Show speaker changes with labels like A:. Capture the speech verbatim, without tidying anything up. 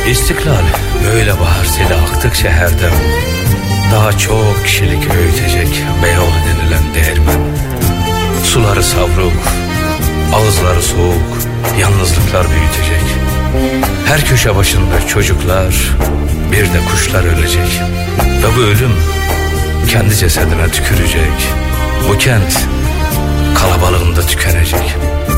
A: İstiklal böyle bahar seli aktıkça herden daha çok kişilik öğütecek Beyoğlu denilen değirmen. Suları savruk, ağızları soğuk, yalnızlıklar büyütecek. Her köşe başında çocuklar, bir de kuşlar ölecek. Ve bu ölüm kendi cesedine tükürecek. Bu kent kalabalığında tükenecek.